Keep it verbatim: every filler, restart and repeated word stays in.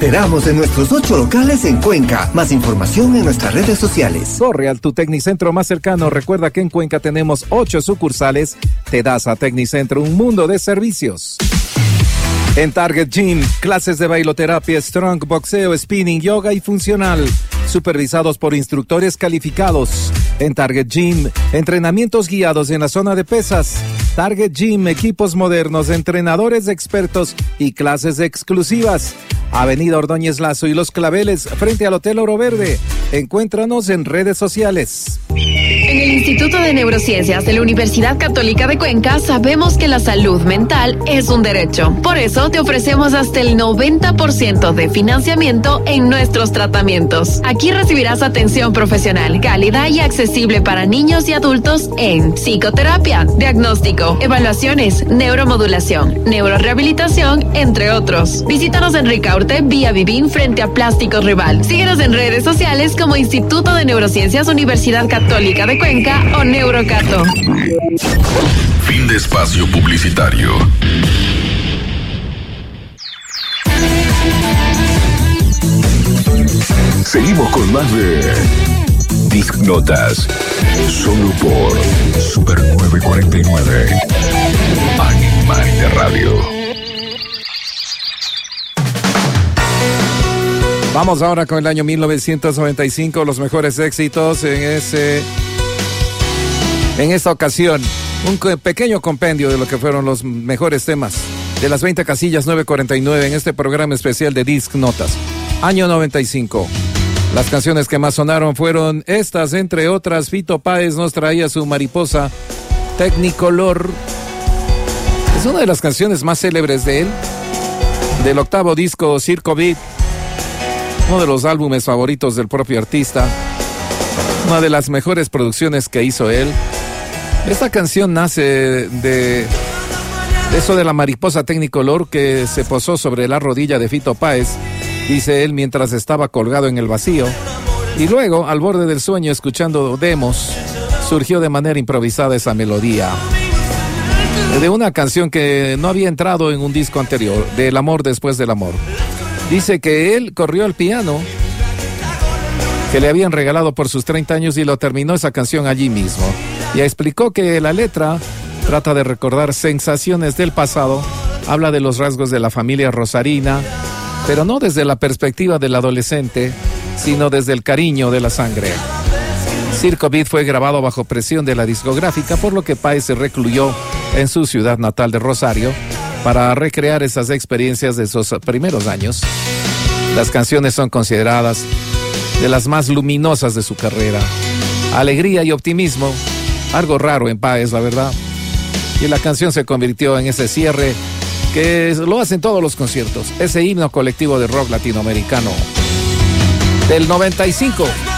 esperamos en nuestros ocho locales en Cuenca. Más información en nuestras redes sociales. Corre al tu Tecnicentro más cercano. Recuerda que en Cuenca tenemos ocho sucursales. Te das a Tecnicentro un mundo de servicios. En Target Gym, clases de bailoterapia, strong, boxeo, spinning, yoga y funcional, supervisados por instructores calificados. En Target Gym, entrenamientos guiados en la zona de pesas. Target Gym, equipos modernos, entrenadores expertos y clases exclusivas. Avenida Ordóñez Lazo y Los Claveles, frente al Hotel Oro Verde. Encuéntranos en redes sociales. En el Instituto de Neurociencias de la Universidad Católica de Cuenca sabemos que la salud mental es un derecho. Por eso te ofrecemos hasta el noventa por ciento de financiamiento en nuestros tratamientos. Aquí recibirás atención profesional, cálida y accesible para niños y adultos en psicoterapia, diagnóstico, evaluaciones, neuromodulación, neurorehabilitación, entre otros. Visítanos en Ricaurte, vía Vivín, frente a Plásticos Rival. Síguenos en redes sociales como Instituto de Neurociencias Universidad Católica de Cuenca o Neurocato. Fin de espacio publicitario. Seguimos con más de Disc Notas, solo por Super nueve cuarenta y nueve, Animal de Radio. Vamos ahora con el año mil novecientos noventa y cinco, los mejores éxitos en ese, en esta ocasión, un pequeño compendio de lo que fueron los mejores temas de las veinte casillas nueve cuarenta y nueve en este programa especial de Disc Notas. Año noventa y cinco. Las canciones que más sonaron fueron estas, entre otras. Fito Páez nos traía su Mariposa Technicolor. Es una de las canciones más célebres de él, del octavo disco Circo Beat, uno de los álbumes favoritos del propio artista, una de las mejores producciones que hizo él. Esta canción nace de, de eso de la mariposa Technicolor que se posó sobre la rodilla de Fito Páez, dice él, mientras estaba colgado en el vacío, y luego, al borde del sueño, escuchando demos, surgió de manera improvisada esa melodía de una canción que no había entrado en un disco anterior, del amor después del amor. Dice que él corrió al piano que le habían regalado por sus treinta años y lo terminó esa canción allí mismo. Y explicó que la letra trata de recordar sensaciones del pasado, habla de los rasgos de la familia rosarina, pero no desde la perspectiva del adolescente, sino desde el cariño de la sangre. Circo Beat fue grabado bajo presión de la discográfica, por lo que Páez se recluyó en su ciudad natal de Rosario para recrear esas experiencias de esos primeros años. Las canciones son consideradas de las más luminosas de su carrera. Alegría y optimismo, algo raro en Páez, la verdad. Y la canción se convirtió en ese cierre que lo hacen todos los conciertos, ese himno colectivo de rock latinoamericano del noventa y cinco.